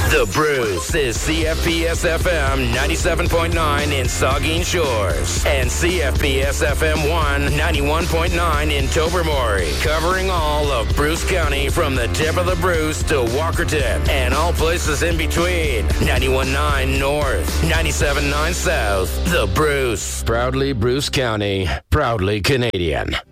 The Bruce is CFPS FM 97.9 in Saugeen Shores and CFPS FM 91.9 in Tobermory, covering all of Bruce County from the tip of the Bruce to Walkerton and all places in between. 91.9 North, 97.9 South. The Bruce. Proudly Bruce County, proudly Canadian.